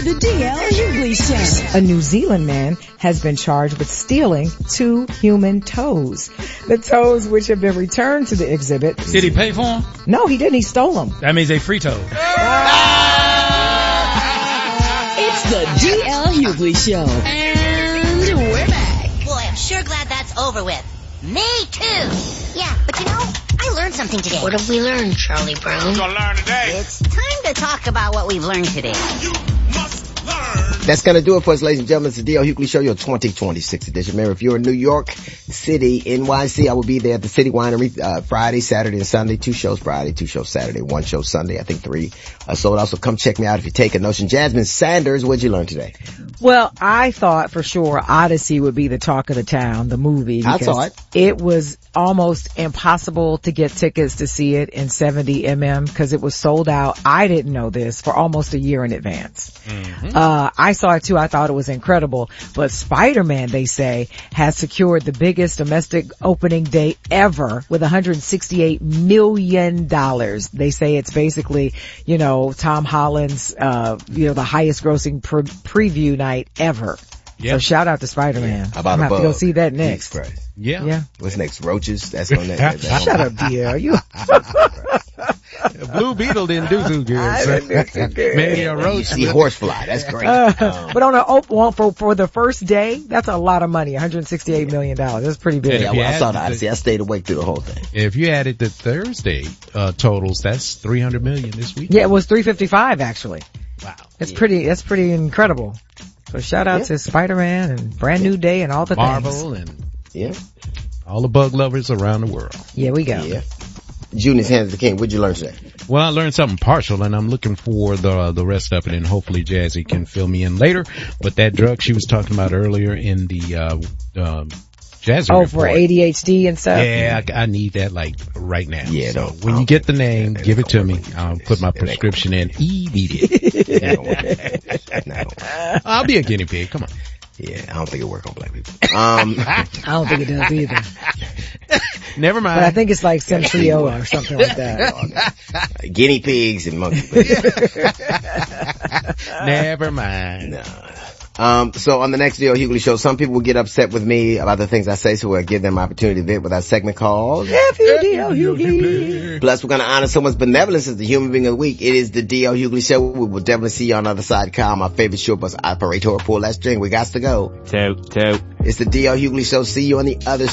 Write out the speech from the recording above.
The D.L. Hughley Show. A New Zealand man has been charged with stealing 2 human toes. The toes, which have been returned to the exhibit. Did he pay for them? No, he didn't. He stole them. That means they free toes. It's the D.L. Hughley Show. And we're back. Boy, I'm sure glad that's over with. Me too. Yeah, but you know, I learned something today. What have we learned, Charlie Brown? What you gonna learn today? It's time to talk about what we've learned today. You must learn. That's going to do it for us, ladies and gentlemen. It's the D.L. Hughley Show, your 2026 edition. Remember, if you're in New York City, NYC, I will be there at the City Winery Friday, Saturday, and Sunday. 2 shows Friday, 2 shows Saturday, 1 show Sunday. I think 3 sold out. So come check me out if you take a notion. Jasmine Sanders, what'd you learn today? Well, I thought for sure Odyssey would be the talk of the town, the movie. I saw it. It was almost impossible to get tickets to see it in 70mm because it was sold out. I didn't know this for almost a year in advance. Mm-hmm. I saw it too. I thought it was incredible. But Spider-Man, they say, has secured the biggest domestic opening day ever with $168 million. They say it's basically, Tom Holland's, the highest grossing preview night ever. Yep. So shout out to Spider-Man. How about I'm have to go see that next. Yeah. What's next? Roaches? That's on that. Shut up, D.L. You. Blue Beetle didn't do too good. Maybe a roach. You see horsefly. That's great. But on for the first day, that's a lot of money. $168 million. That's pretty big. Yeah, I saw the Odyssey. I stayed awake through the whole thing. If you added the Thursday totals, that's $300 million this week. Yeah, it was 355 actually. Wow. That's pretty incredible. So shout out to Spider-Man and Brand New Day and all the Marvel things. And all the bug lovers around the world. Yeah, we go. Yeah. Junior's Hands of the King. What'd you learn today? Well, I learned something partial, and I'm looking for the rest of it, and hopefully Jazzy can fill me in later. But that drug she was talking about earlier in the Jazzy report. For ADHD and stuff? Yeah, I need that right now. Yeah, so when you get the name, give it to me. I'll put my prescription in immediately. I'll be a guinea pig. Come on. Yeah, I don't think it'll work on black people. I don't think it does either. Never mind. But I think it's like Centrio or something like that. Guinea pigs and monkeys. Never mind. No. So on the next D.L. Hughley Show, some people will get upset with me about the things I say, so we'll give them an opportunity to vent with our segment called D.L. Hughley. Plus, we're going to honor someone's benevolence as the human being of the week. It is the D.L. Hughley Show. We will definitely see you on the other side. Kyle, my favorite short bus operator, pull that string. We got to go. Toot. It's the D.L. Hughley Show. See you on the other